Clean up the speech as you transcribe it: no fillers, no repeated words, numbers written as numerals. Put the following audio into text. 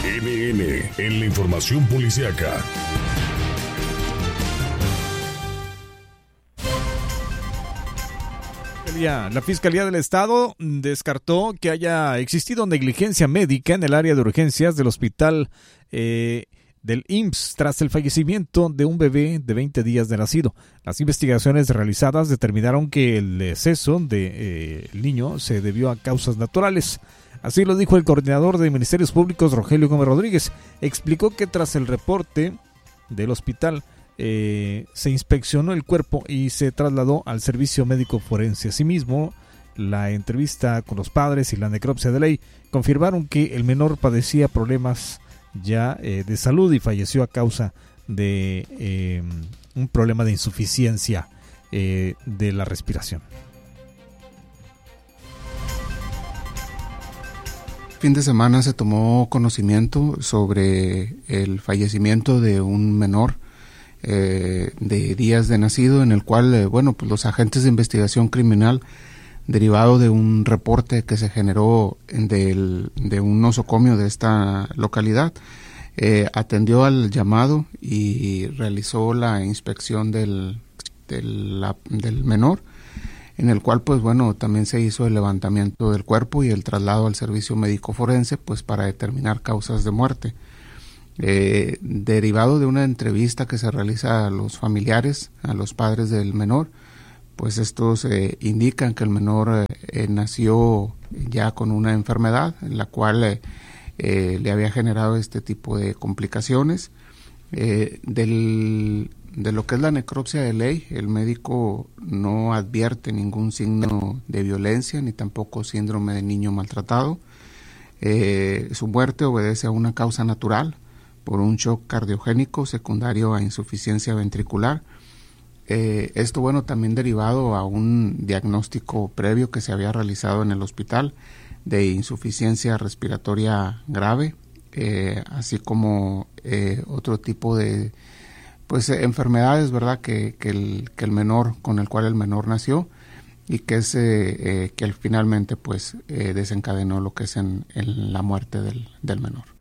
NN en la información policiaca. La Fiscalía del Estado descartó que haya existido negligencia médica en el área de urgencias del hospital del IMSS tras el fallecimiento de un bebé de 20 días de nacido. Las investigaciones realizadas determinaron que el deceso del niño se debió a causas naturales. Así lo dijo el coordinador de Ministerios Públicos, Rogelio Gómez Rodríguez. Explicó que tras el reporte del hospital se inspeccionó el cuerpo y se trasladó al servicio médico forense. Asimismo, la entrevista con los padres y la necropsia de ley confirmaron que el menor padecía problemas ya de salud y falleció a causa de un problema de insuficiencia de la respiración. Fin de semana se tomó conocimiento sobre el fallecimiento de un menor de días de nacido, en el cual pues los agentes de investigación criminal, derivado de un reporte que se generó de un nosocomio de esta localidad, atendió al llamado y realizó la inspección del menor, en el cual también se hizo el levantamiento del cuerpo y el traslado al servicio médico forense para determinar causas de muerte. Derivado de una entrevista que se realiza a los familiares, a los padres del menor, pues estos indican que el menor nació ya con una enfermedad en la cual le había generado este tipo de complicaciones. De lo que es la necropsia de ley, el médico no advierte ningún signo de violencia ni tampoco síndrome de niño maltratado. Su muerte obedece a una causa natural por un shock cardiogénico secundario a insuficiencia ventricular. Esto también derivado a un diagnóstico previo que se había realizado en el hospital de insuficiencia respiratoria grave, así como otro tipo de enfermedades, ¿verdad? Que el menor, con el cual el menor nació, y que es que finalmente desencadenó lo que es en la muerte del menor.